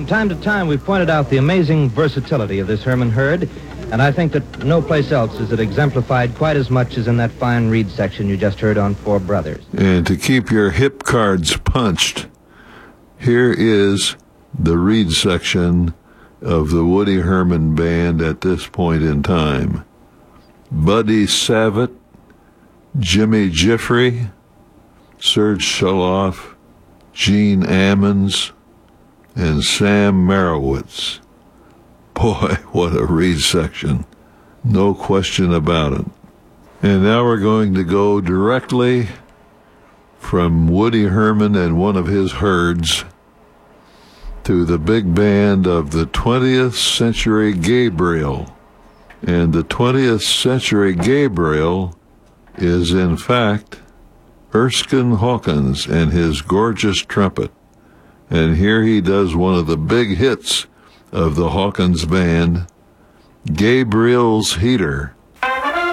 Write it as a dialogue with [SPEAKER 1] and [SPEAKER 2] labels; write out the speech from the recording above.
[SPEAKER 1] From time to time, we've pointed out the amazing versatility of this Herman herd, and I think that no place else is it exemplified quite as much as in that fine Reed section you just heard on Four Brothers.
[SPEAKER 2] And to keep your hip cards punched, here is the Reed section of the Woody Herman Band at this point in time. Buddy Savitt, Jimmy Giuffre, Serge Shaloff, Gene Ammons, and Sam Marowitz. Boy, what a Reed section. No question about it. And now we're going to go directly from Woody Herman and one of his herds to the big band of the 20th Century Gabriel. And the 20th Century Gabriel is, in fact, Erskine Hawkins and his gorgeous trumpet. And here he does one of the big hits of the Hawkins Band, Gabriel's Heater.